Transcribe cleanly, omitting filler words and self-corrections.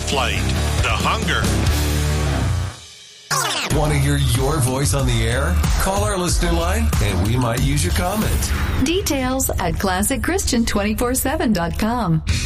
flight, the hunger. Want to hear your voice on the air? Call our listener line and we might use your comment. Details at ClassicChristian247.com.